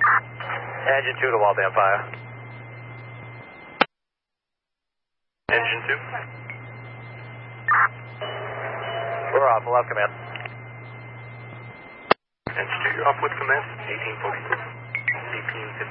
Engine 2 to Waldam Fire. Engine 2. We're off, we'll have command. Engine 2, you're off with command. 1842. 1850.